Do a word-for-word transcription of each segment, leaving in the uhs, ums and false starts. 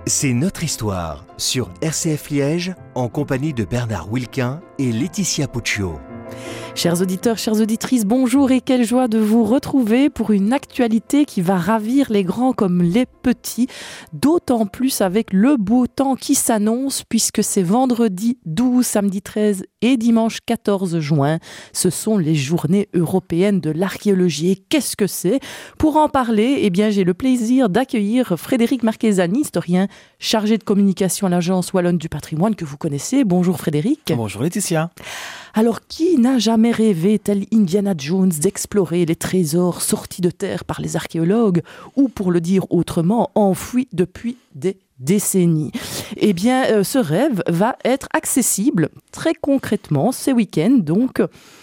C'est notre histoire sur R C F Liège en compagnie de Bernard Wilquin et Laetitia Puccio. Chers auditeurs, chères auditrices, bonjour et quelle joie de vous retrouver pour une actualité qui va ravir les grands comme les petits, d'autant plus avec le beau temps qui s'annonce puisque c'est vendredi douze, samedi treize et dimanche quatorze juin. Ce sont les journées européennes de l'archéologie. Et qu'est-ce que c'est ? Pour en parler, eh bien, j'ai le plaisir d'accueillir Frédéric Marchesani, historien chargé de communication à l'Agence Wallonne du Patrimoine que vous connaissez. Bonjour Frédéric. Bonjour Laetitia. Alors, qui n'a jamais rêvé, tel Indiana Jones, d'explorer les trésors sortis de terre par les archéologues, ou pour le dire autrement, enfouis depuis des décennies ? Eh bien, euh, ce rêve va être accessible très concrètement ces week-ends, donc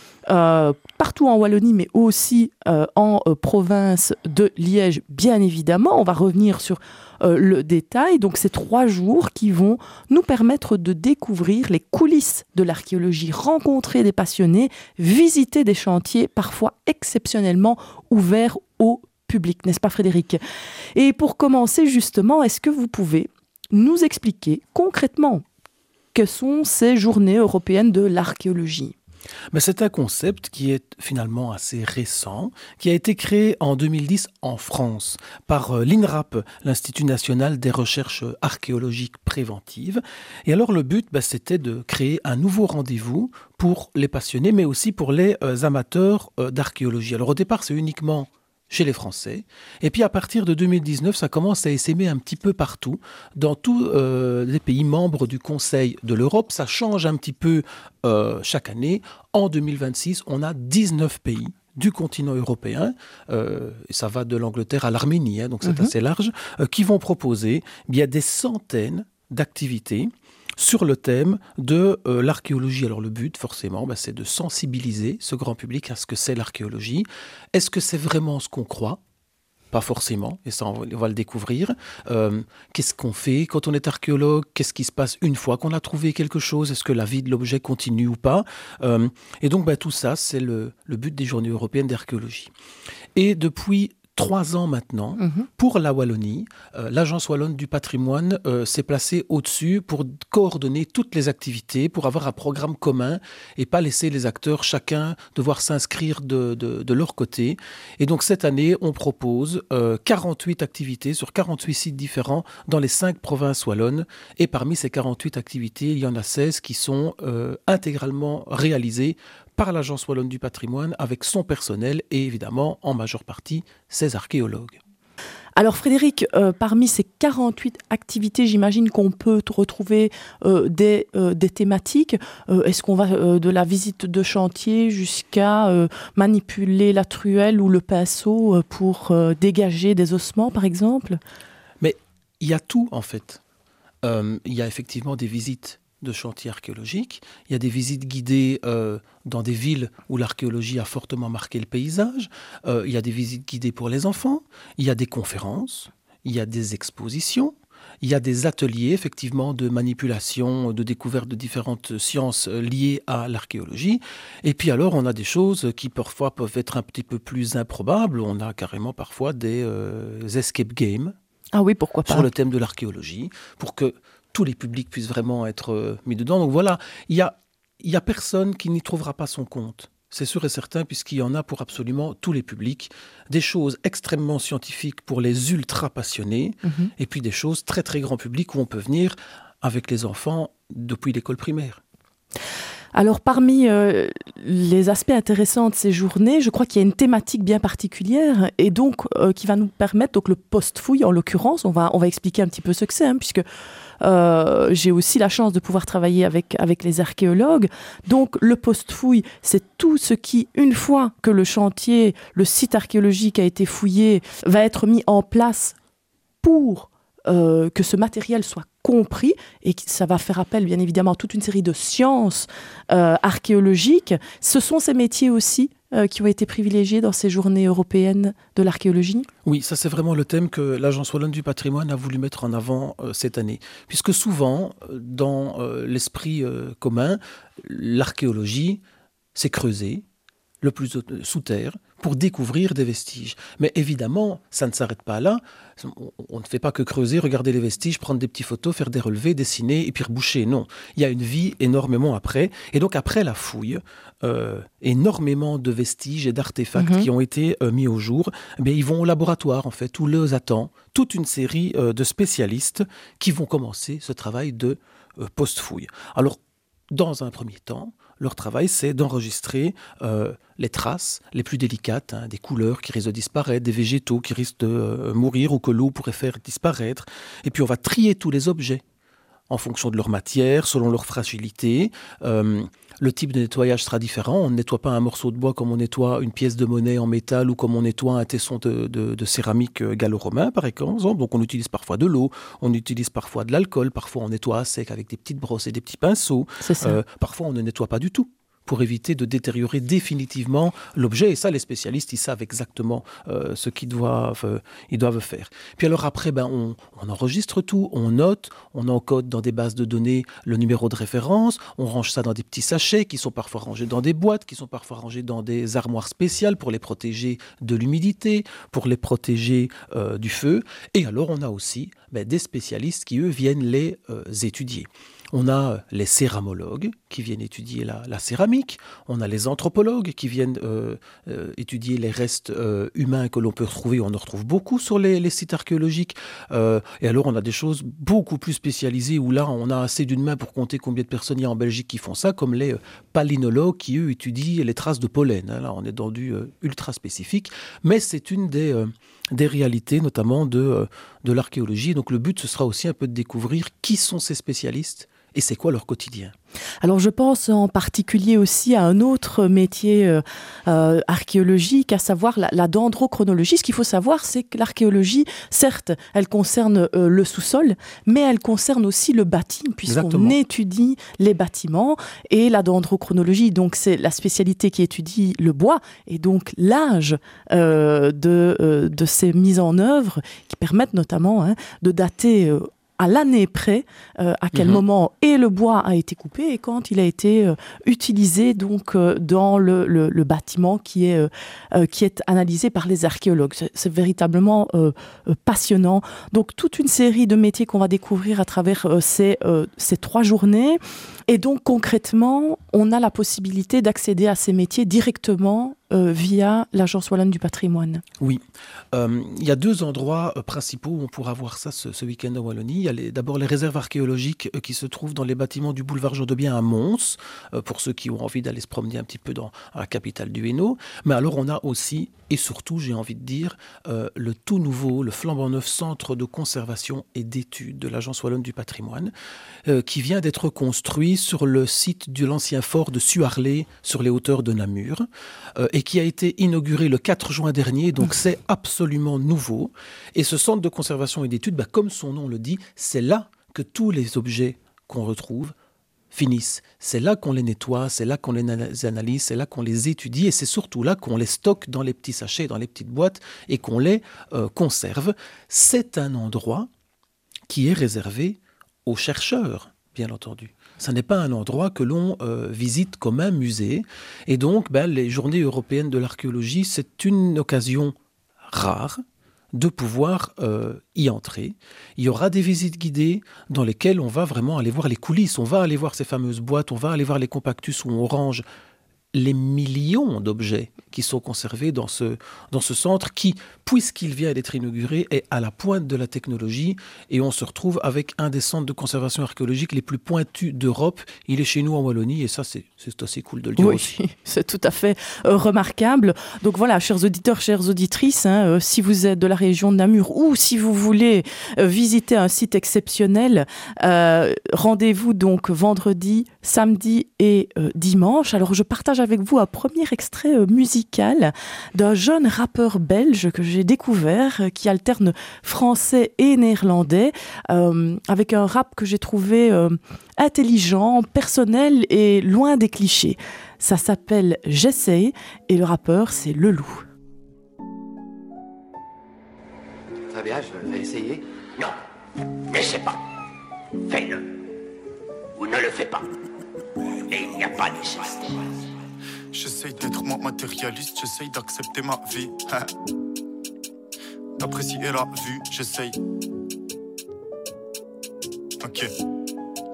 euh, partout en Wallonie, mais aussi euh, en euh, province de Liège, bien évidemment. On va revenir sur Euh, le détail. Donc, c'est trois jours qui vont nous permettre de découvrir les coulisses de l'archéologie, rencontrer des passionnés, visiter des chantiers parfois exceptionnellement ouverts au public, n'est-ce pas Frédéric ? Et pour commencer justement, est-ce que vous pouvez nous expliquer concrètement que sont ces journées européennes de l'archéologie ? Mais c'est un concept qui est finalement assez récent, qui a été créé en deux mille dix en France par l'INRAP, l'Institut national des recherches archéologiques préventives. Et alors le but, bah, c'était de créer un nouveau rendez-vous pour les passionnés, mais aussi pour les euh, amateurs euh, d'archéologie. Alors au départ, c'est uniquement chez les Français. Et puis à partir de deux mille dix-neuf, ça commence à essaimer un petit peu partout, dans tous euh, les pays membres du Conseil de l'Europe. Ça change un petit peu euh, chaque année. En deux mille vingt-six, on a dix-neuf pays du continent européen, euh, et ça va de l'Angleterre à l'Arménie, hein, donc c'est mmh. assez large, euh, qui vont proposer bien des centaines d'activités sur le thème de euh, l'archéologie. Alors le but, forcément, bah, c'est de sensibiliser ce grand public à ce que c'est l'archéologie. Est-ce que c'est vraiment ce qu'on croit ? Pas forcément, et ça on va, on va le découvrir. Euh, qu'est-ce qu'on fait quand on est archéologue ? Qu'est-ce qui se passe une fois qu'on a trouvé quelque chose ? Est-ce que la vie de l'objet continue ou pas ? euh, Et donc bah, tout ça, c'est le, le but des Journées européennes d'archéologie. Et depuis trois ans maintenant, mmh. pour la Wallonie, euh, l'Agence Wallonne du Patrimoine euh, s'est placée au-dessus pour coordonner toutes les activités, pour avoir un programme commun et pas laisser les acteurs chacun devoir s'inscrire de, de, de leur côté. Et donc cette année, on propose euh, quarante-huit activités sur quarante-huit sites différents dans les cinq provinces wallonnes. Et parmi ces quarante-huit activités, il y en a seize qui sont euh, intégralement réalisées par l'Agence Wallonne du Patrimoine avec son personnel et évidemment en majeure partie ses archéologues. Alors Frédéric, euh, parmi ces quarante-huit activités, j'imagine qu'on peut retrouver euh, des, euh, des thématiques. Euh, est-ce qu'on va euh, de la visite de chantier jusqu'à euh, manipuler la truelle ou le pinceau euh, pour euh, dégager des ossements par exemple ? Mais il y a tout en fait. Euh, il y a effectivement des visites de chantiers archéologiques. Il y a des visites guidées euh, dans des villes où l'archéologie a fortement marqué le paysage. Euh, il y a des visites guidées pour les enfants. Il y a des conférences. Il y a des expositions. Il y a des ateliers, effectivement, de manipulation, de découverte de différentes sciences liées à l'archéologie. Et puis alors, on a des choses qui parfois peuvent être un petit peu plus improbables. On a carrément parfois des euh, escape games. Ah oui, pourquoi pas ? Sur le thème de l'archéologie, pour que tous les publics puissent vraiment être euh, mis dedans. Donc voilà, il y a, il y a personne qui n'y trouvera pas son compte. C'est sûr et certain, puisqu'il y en a pour absolument tous les publics. Des choses extrêmement scientifiques pour les ultra passionnés, mm-hmm. et puis des choses très très grand public où on peut venir avec les enfants depuis l'école primaire. Alors, parmi euh, les aspects intéressants de ces journées, je crois qu'il y a une thématique bien particulière et donc euh, qui va nous permettre, donc le post-fouille en l'occurrence, on va, on va expliquer un petit peu ce que c'est, hein, puisque euh, j'ai aussi la chance de pouvoir travailler avec, avec les archéologues. Donc, le post-fouille, c'est tout ce qui, une fois que le chantier, le site archéologique a été fouillé, va être mis en place pour Euh, que ce matériel soit compris et que ça va faire appel bien évidemment à toute une série de sciences euh, archéologiques. Ce sont ces métiers aussi euh, qui ont été privilégiés dans ces journées européennes de l'archéologie ? Oui, ça c'est vraiment le thème que l'Agence Wallonne du Patrimoine a voulu mettre en avant euh, cette année. Puisque souvent, dans euh, l'esprit euh, commun, l'archéologie, c'est creuser le plus sous terre pour découvrir des vestiges. Mais évidemment, ça ne s'arrête pas là. On, on ne fait pas que creuser, regarder les vestiges, prendre des petites photos, faire des relevés, dessiner et puis reboucher. Non, il y a une vie énormément après. Et donc après la fouille, euh, énormément de vestiges et d'artefacts mmh. qui ont été euh, mis au jour. Mais ils vont au laboratoire en fait, où les attend toute une série euh, de spécialistes qui vont commencer ce travail de euh, post-fouille. Alors, dans un premier temps, leur travail, c'est d'enregistrer euh, les traces les plus délicates, hein, des couleurs qui risquent de disparaître, des végétaux qui risquent de euh, mourir ou que l'eau pourrait faire disparaître. Et puis, on va trier tous les objets en fonction de leur matière, selon leur fragilité. Euh, le type de nettoyage sera différent. On ne nettoie pas un morceau de bois comme on nettoie une pièce de monnaie en métal ou comme on nettoie un tesson de, de, de céramique gallo-romain, par exemple. Donc, on utilise parfois de l'eau, on utilise parfois de l'alcool, parfois on nettoie à sec avec des petites brosses et des petits pinceaux. C'est ça. Euh, parfois, on ne nettoie pas du tout, pour éviter de détériorer définitivement l'objet. Et ça, les spécialistes, ils savent exactement euh, ce qu'ils doivent, euh, ils doivent faire. Puis alors après, ben, on, on enregistre tout, on note, on encode dans des bases de données le numéro de référence, on range ça dans des petits sachets qui sont parfois rangés dans des boîtes, qui sont parfois rangés dans des armoires spéciales pour les protéger de l'humidité, pour les protéger euh, du feu. Et alors, on a aussi ben, des spécialistes qui, eux, viennent les euh, étudier. On a les céramologues qui viennent étudier la, la céramique. On a les anthropologues qui viennent euh, euh, étudier les restes euh, humains que l'on peut retrouver. On en retrouve beaucoup sur les, les sites archéologiques. Euh, et alors, on a des choses beaucoup plus spécialisées où là, on a assez d'une main pour compter combien de personnes il y a en Belgique qui font ça, comme les euh, palynologues qui, eux, étudient les traces de pollen. Hein. Là, on est dans du euh, ultra spécifique. Mais c'est une des... Euh, des réalités, notamment de, euh, de l'archéologie. Donc le but, ce sera aussi un peu de découvrir qui sont ces spécialistes et c'est quoi leur quotidien. Alors je pense en particulier aussi à un autre métier euh, euh, archéologique, à savoir la, la dendrochronologie. Ce qu'il faut savoir, c'est que l'archéologie, certes, elle concerne euh, le sous-sol, mais elle concerne aussi le bâti, puisqu'on Exactement. étudie les bâtiments. Et la dendrochronologie, donc c'est la spécialité qui étudie le bois, et donc l'âge euh, de, euh, de ces mises en œuvre, qui permettent notamment hein, de dater euh, à l'année près, euh, à quel mmh. moment et le bois a été coupé et quand il a été euh, utilisé donc, euh, dans le, le, le bâtiment qui est, euh, qui est analysé par les archéologues. C'est, c'est véritablement euh, euh, passionnant. Donc, toute une série de métiers qu'on va découvrir à travers euh, ces, euh, ces trois journées. Et donc, concrètement, on a la possibilité d'accéder à ces métiers directement euh, via l'Agence Wallonne du patrimoine. Oui. Euh, il y a deux endroits euh, principaux où on pourra voir ça ce, ce week-end en Wallonie. Il y a les, d'abord les réserves archéologiques euh, qui se trouvent dans les bâtiments du boulevard Jourdebien à Mons, euh, pour ceux qui ont envie d'aller se promener un petit peu dans la capitale du Hainaut. Mais alors, on a aussi, et surtout, j'ai envie de dire, euh, le tout nouveau, le flambant neuf centre de conservation et d'études de l'Agence Wallonne du patrimoine, euh, qui vient d'être construit sur le site de l'ancien fort de Suarlé, sur les hauteurs de Namur, euh, et qui a été inauguré le quatre juin dernier, donc c'est absolument nouveau. Et ce centre de conservation et d'études, bah, comme son nom le dit, c'est là que tous les objets qu'on retrouve finissent. C'est là qu'on les nettoie, c'est là qu'on les analyse, c'est là qu'on les étudie et c'est surtout là qu'on les stocke dans les petits sachets, dans les petites boîtes et qu'on les euh, conserve. C'est un endroit qui est réservé aux chercheurs, bien entendu. Ce n'est pas un endroit que l'on euh, visite comme un musée. Et donc, ben, les Journées européennes de l'archéologie, c'est une occasion rare de pouvoir euh, y entrer. Il y aura des visites guidées dans lesquelles on va vraiment aller voir les coulisses. On va aller voir ces fameuses boîtes, on va aller voir les compactus où on range les millions d'objets qui sont conservés dans ce, dans ce centre qui, puisqu'il vient d'être inauguré, est à la pointe de la technologie et on se retrouve avec un des centres de conservation archéologique les plus pointus d'Europe. Il est chez nous en Wallonie et ça, c'est, c'est assez cool de le dire oui, aussi. C'est tout à fait euh, remarquable. Donc voilà, chers auditeurs, chères auditrices, hein, euh, si vous êtes de la région de Namur ou si vous voulez euh, visiter un site exceptionnel, euh, rendez-vous donc vendredi, samedi et euh, dimanche. Alors je partage avec vous un premier extrait euh, musical d'un jeune rappeur belge que j'ai découvert, euh, qui alterne français et néerlandais, euh, avec un rap que j'ai trouvé euh, intelligent, personnel et loin des clichés. Ça s'appelle J'essaye et le rappeur c'est Le Loup. Très bien, je vais essayer. Non, n'essaie pas. Fais-le. Ou ne le fais pas. Et il n'y a pas d'essai. J'essaye d'être moins matérialiste, j'essaye d'accepter ma vie. D'apprécier la vue, j'essaye. Ok.